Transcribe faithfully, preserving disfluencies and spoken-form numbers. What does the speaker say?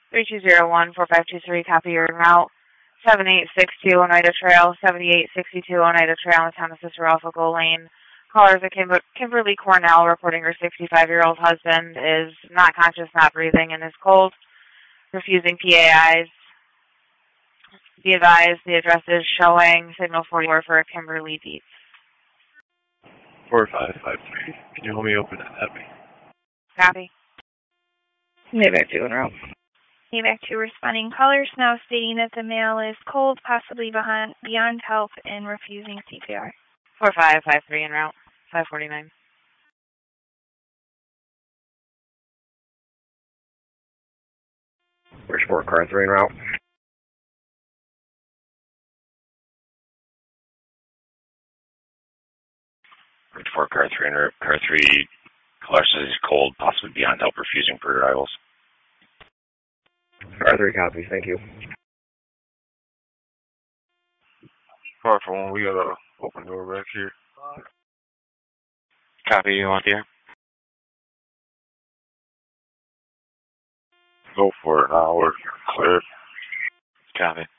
three two zero one, four five two three, copy your route. seven eight six two Oneida Trail, seventy-eight sixty-two Oneida Trail in Thomas Ralph Gold Lane. Caller is a Kim- Kimberly Cornell reporting her sixty-five-year-old husband is not conscious, not breathing, and is cold, refusing P A Is. Be advised, the address is showing signal forty-four for Kimberly Dietz. four five five three. Can you hold me open and have me? Copy. Navac two en route. Navac two responding. Callers now stating that the male is cold, possibly behind, beyond help, and refusing C P R. four five five three en route, five forty-nine. Bridgeport, car three en route. Bridgeport, car three en route. Car three, caller says he's cold, possibly beyond help, refusing per arrivals. Car three copies, thank you. Car for one, we got a open door back here. Copy, you on the air? Go for it, now we're cleared. Copy.